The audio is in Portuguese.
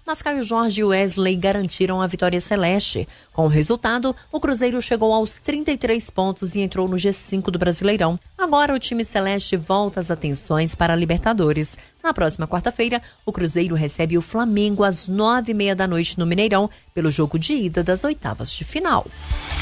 Mas Caio Jorge e Wesley garantiram a vitória celeste. Com o resultado, o Cruzeiro chegou aos 33 pontos e entrou no G5 do Brasileirão. Agora o time celeste volta as atenções para a Libertadores. Na próxima quarta-feira, o Cruzeiro recebe o Flamengo às 9h30 da noite no Mineirão, pelo jogo de ida das oitavas de final.